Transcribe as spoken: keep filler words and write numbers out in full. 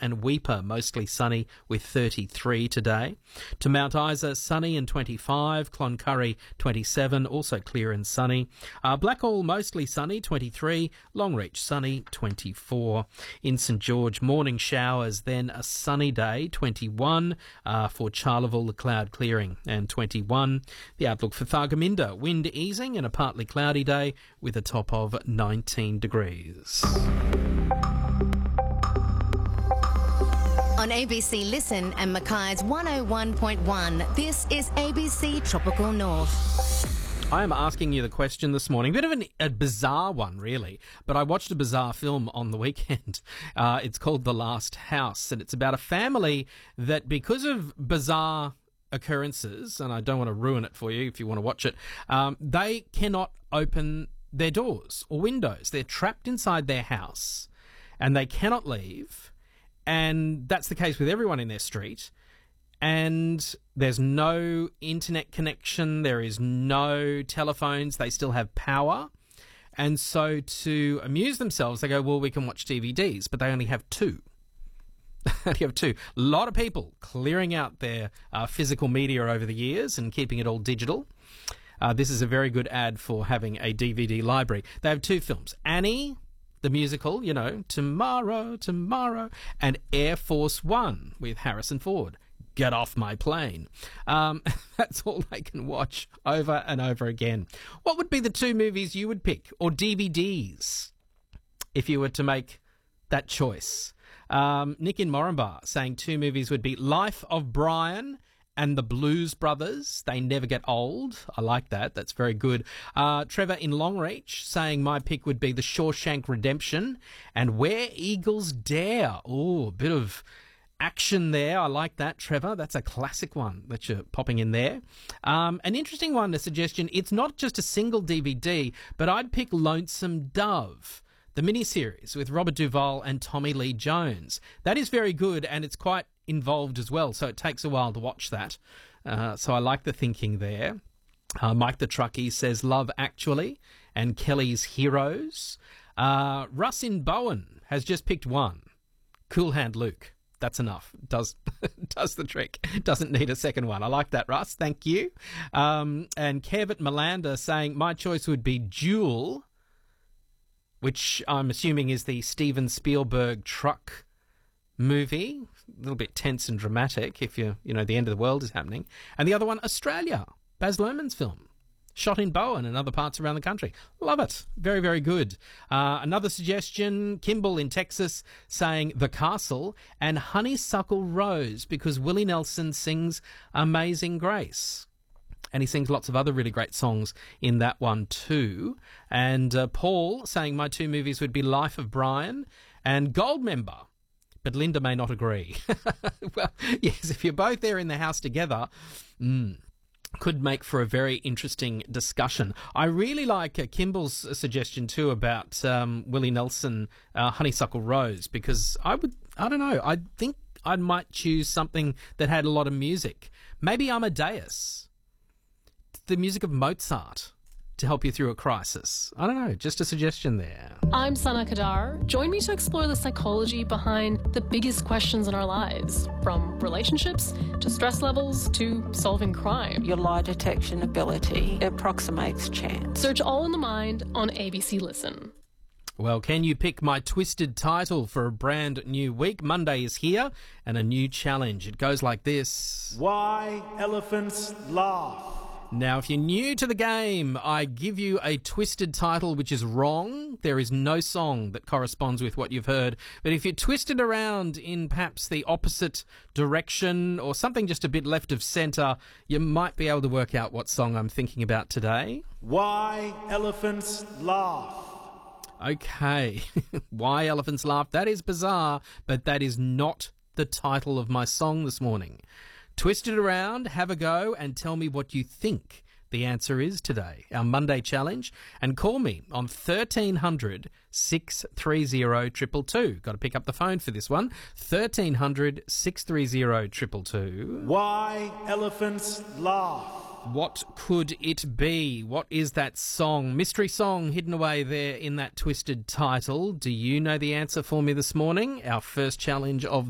and Weipa, mostly sunny with thirty-three today. To Mount Isa, sunny and twenty-five. Cloncurry, twenty-seven, also clear and sunny. Uh, Blackall, mostly sunny, twenty-three. Longreach, sunny, twenty-four. In St George, morning showers, then a sunny day, twenty-one. Uh, for Charleville, the cloud clearing, and twenty-one. The outlook for Thargomindah, wind easing and a partly cloudy day with a top of nineteen degrees. On A B C Listen and Mackay's one oh one point one, this is A B C Tropical North. I am asking you the question this morning, a bit of an, a bizarre one, really, but I watched a bizarre film on the weekend. Uh, it's called The Last House, and it's about a family that, because of bizarre occurrences, and I don't want to ruin it for you if you want to watch it, um, they cannot open their doors or windows. They're trapped inside their house and they cannot leave, and that's the case with everyone in their street. And there's no internet connection, there is no telephones, they still have power. And so to amuse themselves, they go, well, we can watch D V Ds, but they only have two. They have two. A lot of people clearing out their uh, physical media over the years and keeping it all digital. Uh, this is a very good ad for having a D V D library. They have two films, Annie, the musical, you know, Tomorrow, Tomorrow, and Air Force One with Harrison Ford. Get off my plane. Um, that's all they can watch over and over again. What would be the two movies you would pick, or D V Ds, if you were to make that choice? Um, Nick in Moranbah saying two movies would be Life of Brian and The Blues Brothers. They never get old. I like that. That's very good. Uh, Trevor in Longreach saying my pick would be The Shawshank Redemption and Where Eagles Dare. Oh, a bit of action there. I like that, Trevor. That's a classic one that you're popping in there. Um, an interesting one, a suggestion. It's not just a single D V D, but I'd pick Lonesome Dove, the miniseries with Robert Duvall and Tommy Lee Jones. That is very good, and it's quite involved as well, so it takes a while to watch that. Uh, so I like the thinking there. Uh, Mike the Truckie says Love Actually and Kelly's Heroes. Uh, Russ in Bowen has just picked one. Cool Hand Luke. That's enough. Does does the trick. Doesn't need a second one. I like that, Russ. Thank you. Um, and Kev at Malanda saying my choice would be Jewel, which I'm assuming is the Steven Spielberg truck movie. A little bit tense and dramatic if you you know the end of the world is happening. And the other one, Australia, Baz Luhrmann's film, shot in Bowen and other parts around the country. Love it. Very, very good. Uh, another suggestion, Kimball in Texas saying The Castle and Honeysuckle Rose, because Willie Nelson sings Amazing Grace. And he sings lots of other really great songs in that one too. And uh, Paul saying my two movies would be Life of Brian and Goldmember. But Linda may not agree. Well, yes, if you're both there in the house together, mm, could make for a very interesting discussion. I really like uh, Kimball's suggestion too about um, Willie Nelson, uh, Honeysuckle Rose, because I would, I don't know, I think I might choose something that had a lot of music. Maybe Amadeus, the music of Mozart, to help you through a crisis. I don't know, just a suggestion there. I'm Sana Kadar. Join me to explore the psychology behind the biggest questions in our lives, from relationships to stress levels to solving crime. Your lie detection ability approximates chance. Search All in the Mind on A B C Listen. Well, can you pick my twisted title for a brand new week? Monday is here and a new challenge. It goes like this. Why elephants laugh. Now, if you're new to the game, I give you a twisted title which is wrong. There is no song that corresponds with what you've heard. But if you twist it around in perhaps the opposite direction or something just a bit left of centre, you might be able to work out what song I'm thinking about today. Why elephants laugh. Okay. Why elephants laugh. That is bizarre, but that is not the title of my song this morning. Twist it around, have a go, and tell me what you think the answer is today. Our Monday challenge. And call me on thirteen hundred, six three zero, two two two. Got to pick up the phone for this one. thirteen hundred, six three zero, two two two. Why elephants laugh. What could it be? What is that song? Mystery song hidden away there in that twisted title. Do you know the answer for me this morning? Our first challenge of